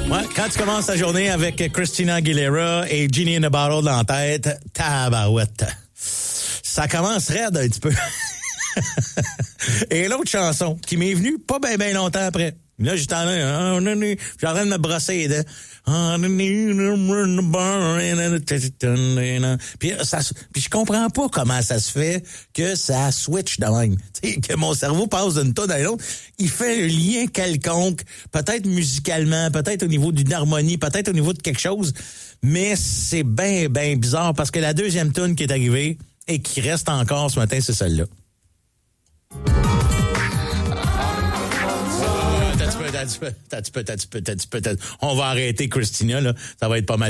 Ouais, quand tu commences ta journée avec Christina Aguilera et Genie in a Bottle dans la tête, tabarouette. Ça commence raide un petit peu. Et l'autre chanson qui m'est venue pas bien longtemps après. Là, j'étais en train de me brosser les dents. Puis je comprends pas comment ça se fait que ça switch de même. T'sais, que mon cerveau passe d'une tonne à l'autre. Il fait un lien quelconque, peut-être musicalement, peut-être au niveau d'une harmonie, peut-être au niveau de quelque chose. Mais c'est bien bizarre parce que la deuxième tune qui est arrivée et qui reste encore ce matin, c'est celle-là. On va arrêter Christina, là. Ça va être pas mal.